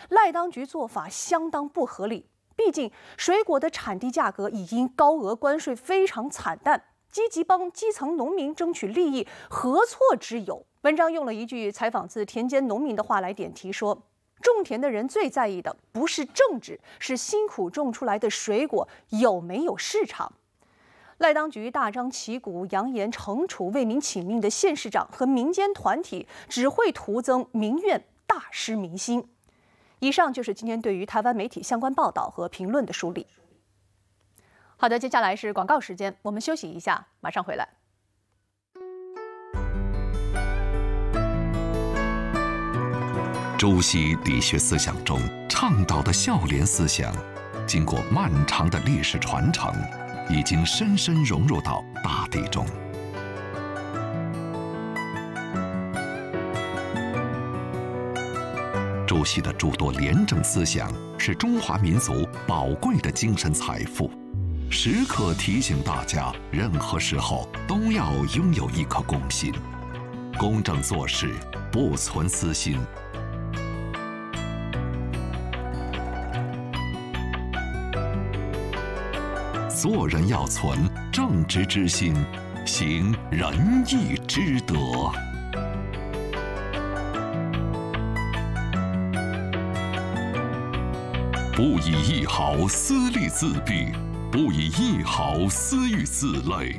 赖当局做法相当不合理。毕竟，水果的产地价格已因高额关税非常惨淡，积极帮基层农民争取利益，何错之有？文章用了一句采访自田间农民的话来点题说：种田的人最在意的不是政治，是辛苦种出来的水果有没有市场。赖当局大张旗鼓扬言惩处为民请命的县市长和民间团体，只会徒增民怨，大失民心。以上就是今天对于台湾媒体相关报道和评论的梳理。好的，接下来是广告时间，我们休息一下，马上回来。 朱熹理学思想中倡导的孝廉思想，经过漫长的历史传承，已经深深融入到大地中。朱熹的诸多廉政思想是中华民族宝贵的精神财富，时刻提醒大家，任何时候都要拥有一颗公心，公正做事，不存私心。做人要存正直之心，行仁义之德。不以一毫私利自弊，不以一毫私欲自累。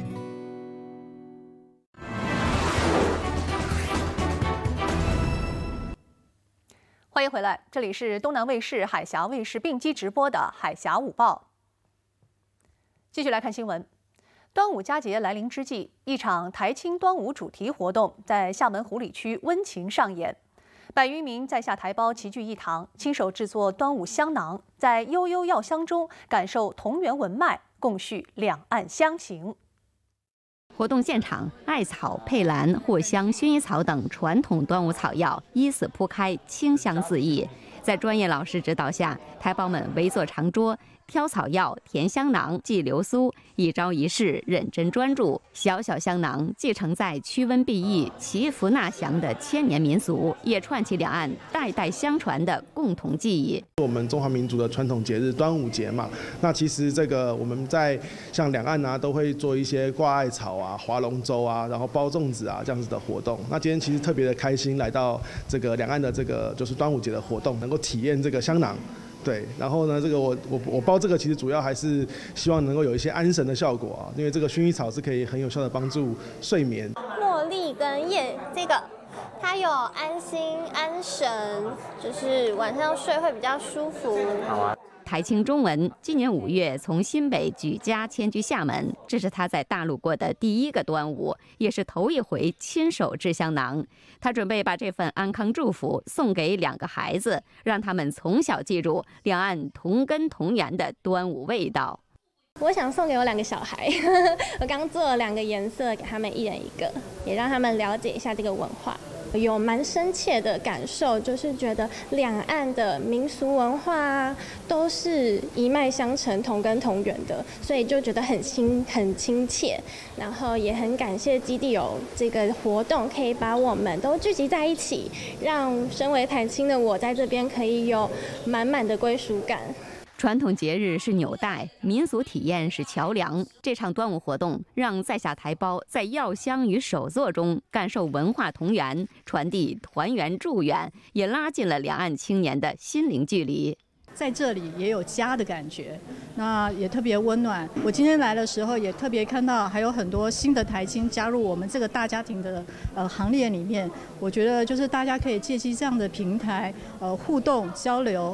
欢迎回来，这里是东南卫视、海峡卫视并机直播的《海峡午报》。继续来看新闻。端午佳节来临之际，一场台青端午主题活动在厦门湖里区温情上演。100余名在下台胞齐聚一堂，亲手制作端午香囊，在悠悠药香中感受同源文脉，共叙两岸乡情。 活动现场，艾草、佩兰、藿香、薰衣草等传统端午草药依次铺开，清香四溢。在专业老师指导下，台胞们围坐长桌，挑草药、填香囊、系流苏，一招一式认真专注。小小香囊既承载驱瘟避疫、祈福纳祥的千年民俗，也串起两岸代代相传的共同记忆。 我们中华民族的传统节日端午节嘛，那其实这个我们在像两岸啊，都会做一些挂艾草啊、划龙舟啊，然后包粽子啊这样子的活动。那今天其实特别的开心，来到这个两岸的这个就是端午节的活动，能够体验这个香囊。对，然后呢，这个我包这个其实主要还是希望能够有一些安神的效果啊，因为这个薰衣草是可以很有效的帮助睡眠。 茉莉跟叶这个，它有安心安神，就是晚上睡会比较舒服。 好啊。台青中文今年5月从新北举家迁居厦门，这是他在大陆过的第一个端午，也是头一回亲手制香囊。他准备把这份安康祝福送给2个孩子，让他们从小记住两岸同根同源的端午味道。 我想送给我2个小孩，我刚做了2个颜色，给他们1人1个，也让他们了解一下这个文化。有蛮深切的感受，就是觉得两岸的民俗文化啊，都是一脉相承、同根同源的，所以就觉得很亲切。然后也很感谢基地有这个活动，可以把我们都聚集在一起，让身为台青的我在这边可以有满满的归属感。 传统节日是纽带，民俗体验是桥梁。这场端午活动让在下台胞在药香与手作中感受文化同源，传递团圆祝愿，也拉近了两岸青年的心灵距离。 在这里也有家的感觉，那也特别温暖。我今天来的时候也特别看到还有很多新的台青加入我们这个大家庭的行列里面。我觉得就是大家可以借机这样的平台互动交流。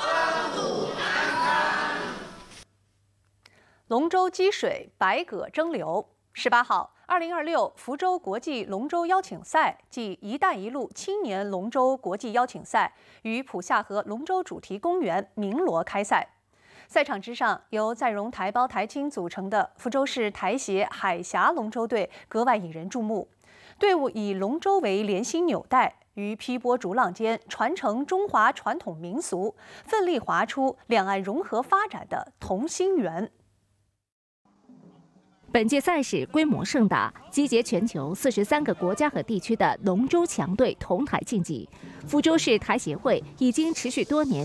龙舟积水，百舸争流。18号，2026福州国际龙舟邀请赛暨“一带一路”青年龙舟国际邀请赛于浦夏河龙舟主题公园鸣锣开赛。赛场之上，由在荣台胞台青组成的福州市台协海峡龙舟队格外引人注目。队伍以龙舟为连心纽带，于劈波逐浪间传承中华传统民俗，奋力划出两岸融合发展的同心圆。 本届赛事规模盛大，集结全球43个国家和地区的龙舟强队同台竞技。福州市台协会已经持续多年